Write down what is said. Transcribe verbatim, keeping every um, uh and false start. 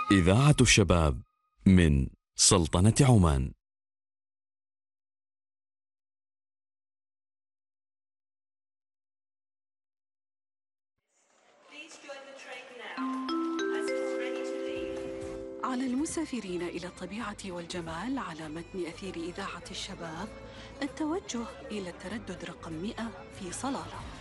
إذاعة الشباب من سلطنة عمان. على المسافرين إلى الطبيعة والجمال على متن أثير إذاعة الشباب التوجه إلى التردد رقم مئة في صلالة.